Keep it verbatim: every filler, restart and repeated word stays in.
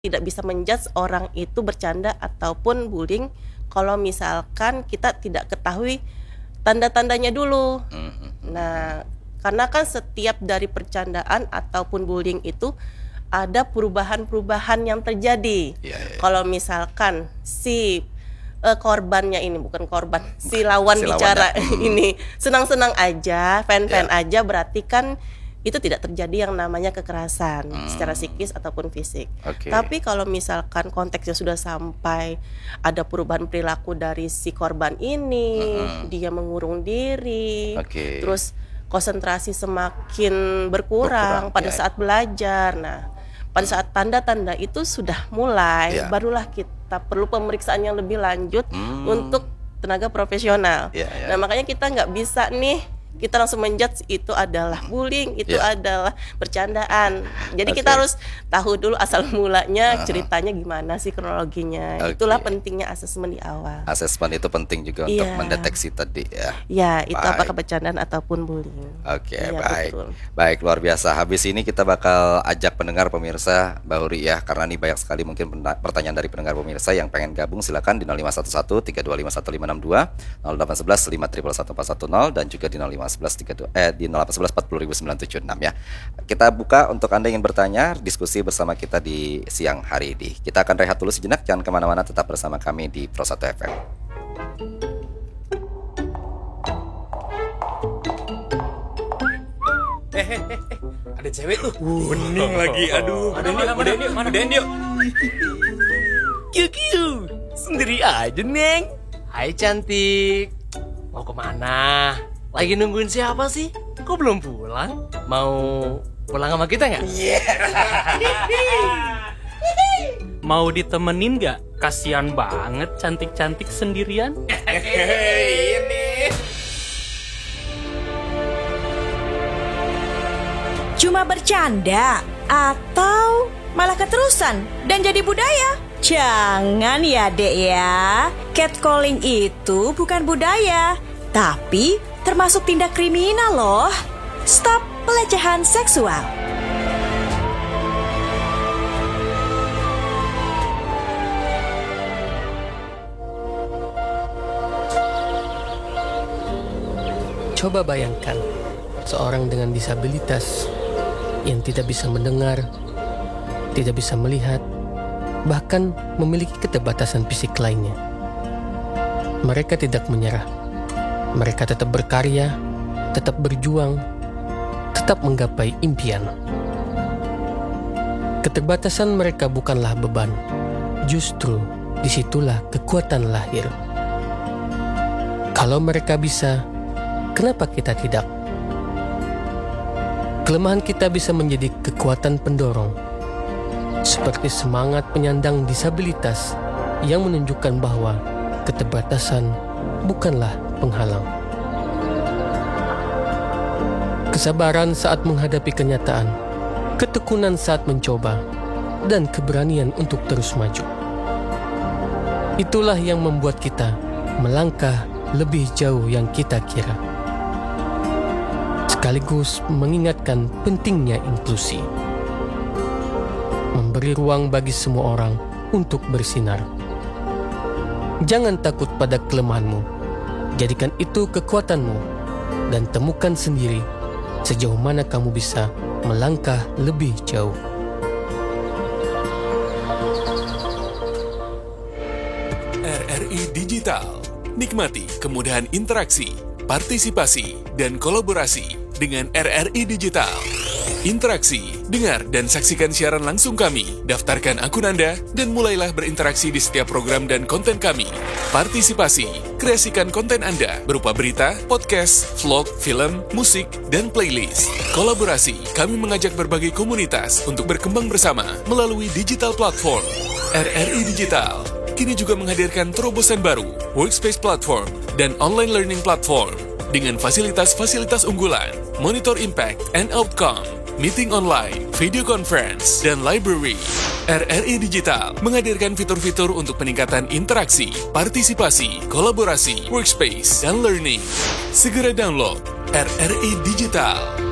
tidak bisa menjudge orang itu bercanda ataupun bullying kalau misalkan kita tidak ketahui tanda-tandanya dulu. Mm-hmm. Nah, karena kan setiap dari percandaan ataupun bullying itu ada perubahan-perubahan yang terjadi. Yeah, yeah. Kalau misalkan si uh, korbannya ini bukan korban, si lawan si bicara lawannya. ini senang-senang aja, fan-fan Yeah. aja, berarti kan itu tidak terjadi yang namanya kekerasan Hmm. secara psikis ataupun fisik. Oke. Tapi kalau misalkan konteksnya sudah sampai ada perubahan perilaku dari si korban ini, Mm-mm. dia mengurung diri, Oke. terus konsentrasi semakin berkurang, Berkurang, pada ya. saat belajar. Nah, pada saat tanda-tanda itu sudah mulai, Ya. barulah kita perlu pemeriksaan yang lebih lanjut Hmm. untuk tenaga profesional. Ya, ya. Nah, makanya kita nggak bisa nih kita langsung menjudge itu adalah bullying, itu Ya. adalah bercandaan. Jadi Oke. kita harus tahu dulu asal mulanya, Aha. ceritanya gimana sih, kronologinya. Oke. Itulah pentingnya asesmen di awal. Asesmen itu penting juga untuk Iya. mendeteksi tadi ya. Ya, itu Baik. apakah bercandaan ataupun bullying. Oke, Iya, baik. betul. Baik, luar biasa. Habis ini kita bakal ajak pendengar pemirsa Mbak Huri ya, karena ini banyak sekali mungkin penda- pertanyaan dari pendengar pemirsa yang pengen gabung. Silakan di nol lima satu satu tiga dua lima satu lima enam dua, nol delapan satu satu lima satu satu empat satu nol, dan juga di nol lima satu satu tiga dua eh di nol delapan satu satu empat nol sembilan tujuh enam ya. Kita buka untuk Anda yang ingin bertanya, diskusi bersama kita di siang hari ini. Kita akan rehat dulu sejenak, jangan kemana-mana, tetap bersama kami di Pro satu F M. Eh, eh, eh, eh, ada cewek tuh. Bening lagi, aduh. Udah yuk, udah yuk, udah yuk. Kiu-kiu, sendiri aja, Neng. Hai cantik, mau kemana? Lagi nungguin siapa sih? Kok belum pulang? Mau pulang sama kita nggak? Mau ditemenin gak? Kasian banget cantik-cantik sendirian. Hei, ini. Cuma bercanda atau malah keterusan dan jadi budaya? Jangan ya dek ya. Catcalling itu bukan budaya, tapi termasuk tindak kriminal loh. Stop pelecehan seksual. Coba bayangkan seorang dengan disabilitas yang tidak bisa mendengar, tidak bisa melihat, bahkan memiliki keterbatasan fisik lainnya. Mereka tidak menyerah. Mereka tetap berkarya, tetap berjuang, tetap menggapai impian. Keterbatasan mereka bukanlah beban. Justru disitulah kekuatan lahir. Kalau mereka bisa, kenapa kita tidak? Kelemahan kita bisa menjadi kekuatan pendorong, seperti semangat penyandang disabilitas yang menunjukkan bahwa keterbatasan bukanlah penghalang. Kesabaran saat menghadapi kenyataan, ketekunan saat mencoba, dan keberanian untuk terus maju. Itulah yang membuat kita melangkah lebih jauh yang kita kira. Sekaligus mengingatkan pentingnya inklusi. Memberi ruang bagi semua orang untuk bersinar. Jangan takut pada kelemahanmu. Jadikan itu kekuatanmu dan temukan sendiri sejauh mana kamu bisa melangkah lebih jauh. R R I Digital. Nikmati kemudahan interaksi, partisipasi, dan kolaborasi dengan R R I Digital. Interaksi, dengar dan saksikan siaran langsung kami, daftarkan akun Anda, dan mulailah berinteraksi di setiap program dan konten kami. Partisipasi, kreasikan konten Anda berupa berita, podcast, vlog, film, musik, dan playlist. Kolaborasi, kami mengajak berbagai komunitas untuk berkembang bersama melalui digital platform. R R I Digital kini juga menghadirkan terobosan baru, workspace platform, dan online learning platform dengan fasilitas-fasilitas unggulan, monitor impact and outcome, meeting online, video conference, dan library. R R I Digital menghadirkan fitur-fitur untuk peningkatan interaksi, partisipasi, kolaborasi, workspace, dan learning. Segera download R R I Digital.